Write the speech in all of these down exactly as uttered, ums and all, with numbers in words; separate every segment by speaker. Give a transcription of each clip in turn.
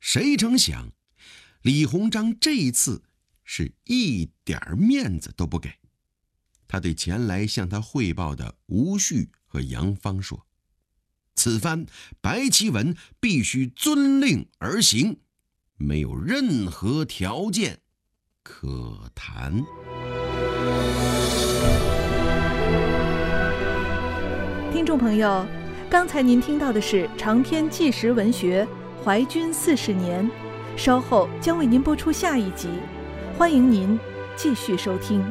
Speaker 1: 谁成想，李鸿章这一次是一点面子都不给。他对前来向他汇报的吴旭和杨芳说：“此番白旗文必须遵令而行，没有任何条件可谈。”
Speaker 2: 听众朋友，刚才您听到的是长篇纪实文学《淮军四十年》，稍后将为您播出下一集，欢迎您继续收听。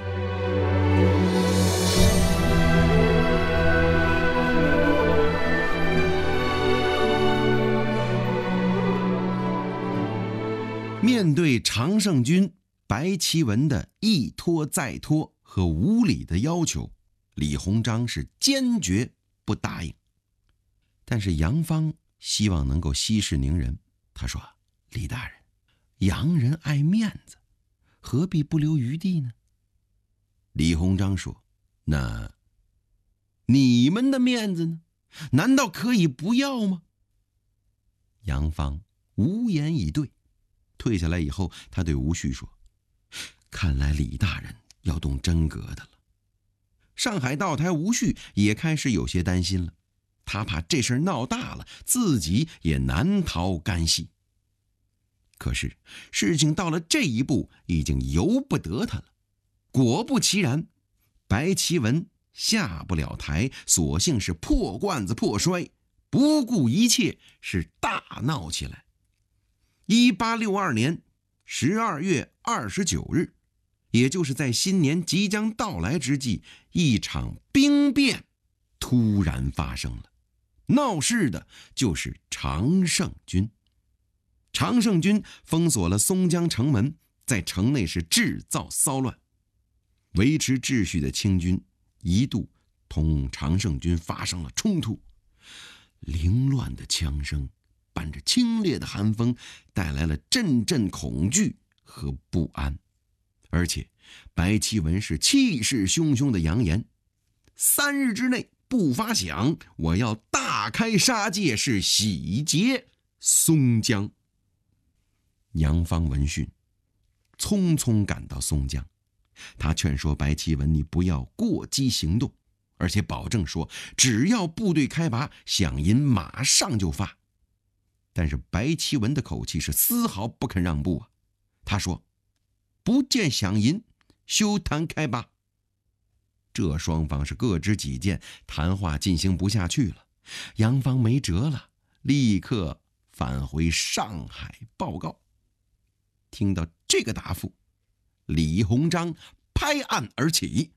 Speaker 1: 面对常胜军白旗文的一拖再拖和无理的要求，李鸿章是坚决不答应。但是杨芳希望能够息事宁人，他说：“李大人，洋人爱面子，何必不留余地呢？”李鸿章说：“那你们的面子呢？难道可以不要吗？”杨芳无言以对。退下来以后，他对吴旭说：“看来李大人要动真格的了。”上海道台吴旭也开始有些担心了，他怕这事闹大了，自己也难逃干系。可是事情到了这一步，已经由不得他了。果不其然，白旗文下不了台，索性是破罐子破摔，不顾一切是大闹起来。一八六二年十二月二十九日，也就是在新年即将到来之际，一场兵变突然发生了。闹事的就是常胜军。常胜军封锁了松江城门，在城内是制造骚乱。维持秩序的清军一度同常胜军发生了冲突，凌乱的枪声伴着清冽的寒风，带来了阵阵恐惧和不安。而且白旗文是气势汹汹的扬言：“三日之内不发饷，我要大开杀戒，是洗劫松江。”杨芳闻讯，匆匆赶到松江，他劝说白旗文：“你不要过激行动，而且保证说，只要部队开拔，饷银马上就发。”但是白旗文的口气是丝毫不肯让步啊！他说：“不见饷银，休谈开拔。”这双方是各执己见，谈话进行不下去了。杨芳没辙了，立刻返回上海报告。听到这个答复，李鸿章拍案而起：“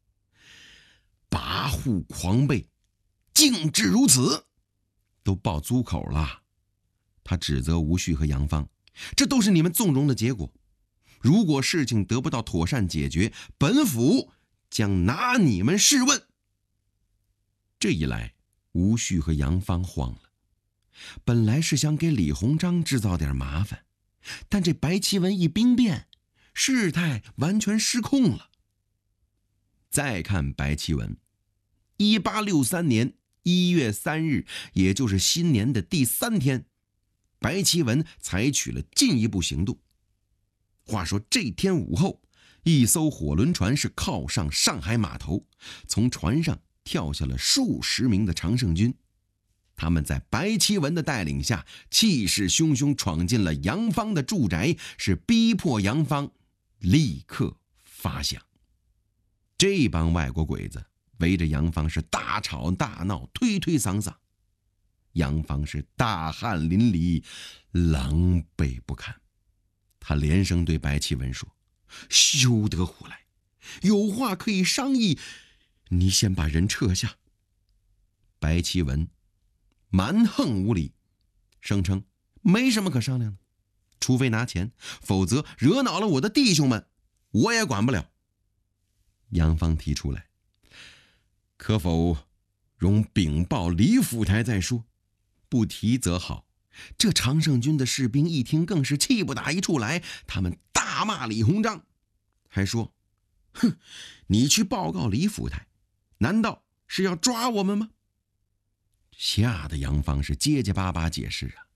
Speaker 1: 跋扈狂悖，竟至如此，都爆粗口了。”他指责吴旭和杨芳：“这都是你们纵容的结果。如果事情得不到妥善解决，本府将拿你们试问。”这一来，吴旭和杨芳慌了。本来是想给李鸿章制造点麻烦，但这白旗文一兵变，事态完全失控了。再看白旗文，一八六三年一月三日，也就是新年的第三天，白旗文采取了进一步行动。话说这天午后，一艘火轮船是靠上上海码头，从船上跳下了数十名的常胜军。他们在白旗文的带领下，气势汹汹闯进了杨芳的住宅，是逼迫杨芳立刻发饷。这帮外国鬼子围着杨芳是大吵大闹，推推搡搡。杨芳是大汗淋漓，狼狈不堪。他连声对白旗文说：“休得胡来，有话可以商议，你先把人撤下。”白旗文蛮横无理，声称没什么可商量的，除非拿钱，否则惹恼了我的弟兄们，我也管不了。杨芳提出来：“可否容禀报李府台再说？不提则好。”这常胜军的士兵一听，更是气不打一处来，他们大骂李鸿章，还说：“哼，你去报告李府台，难道是要抓我们吗？”吓得杨芳是结结巴巴解释啊：“